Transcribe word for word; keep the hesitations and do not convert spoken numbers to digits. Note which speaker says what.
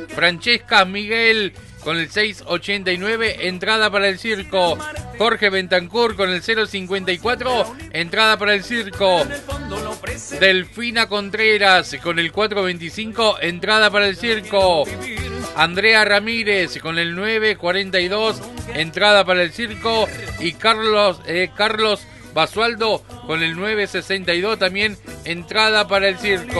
Speaker 1: Francesca Miguel con el seis ochenta y nueve, entrada para el circo. Jorge Bentancur con el cero cincuenta y cuatro, entrada para el circo. Delfina Contreras con el cuatro veinticinco, entrada para el circo. Andrea Ramírez con el nueve cuarenta y dos, entrada para el circo. Y Carlos eh, Carlos Basualdo con el nueve sesenta y dos, también entrada para el circo.